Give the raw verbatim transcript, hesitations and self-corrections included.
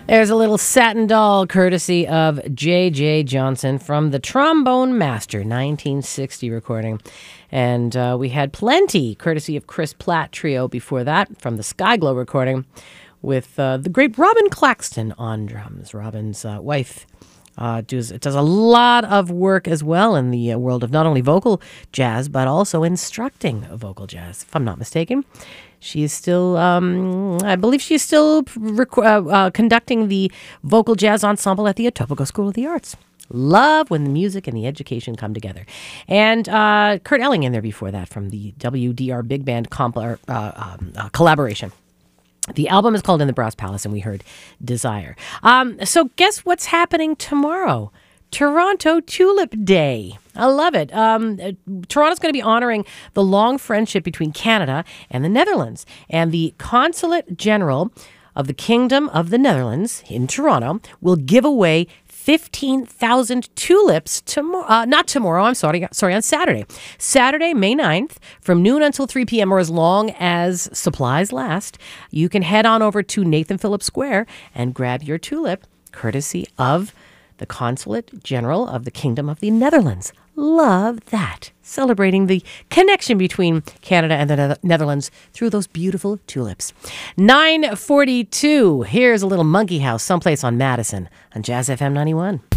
There's a little satin doll courtesy of J J. Johnson from the Trombone Master, nineteen sixty recording. And uh, we had Plenty, courtesy of Chris Platt Trio before that, from the Skyglow recording, with uh, the great Robin Claxton on drums. Robin's uh, wife uh, does, does a lot of work as well in the uh, world of not only vocal jazz, but also instructing vocal jazz, if I'm not mistaken. She is still, um, I believe she is still rec- uh, uh, conducting the vocal jazz ensemble at the Etobicoke School of the Arts. Love when the music and the education come together. And uh, Kurt Elling in there before that from the W D R Big Band comp- uh, um, uh, collaboration. The album is called In the Brass Palace, and we heard Desire. Um, so guess what's happening tomorrow? Toronto Tulip Day. I love it. Um, uh, Toronto's going to be honoring the long friendship between Canada and the Netherlands. And the Consulate General of the Kingdom of the Netherlands in Toronto will give away fifteen thousand tulips tomorrow, uh, not tomorrow, I'm sorry, sorry, on Saturday. Saturday, May ninth, from noon until three p.m. or as long as supplies last. You can head on over to Nathan Phillips Square and grab your tulip, courtesy of the Consulate General of the Kingdom of the Netherlands. Love that. Celebrating the connection between Canada and the Netherlands through those beautiful tulips. nine forty-two. Here's a little monkey house someplace on Madison on Jazz F M ninety-one.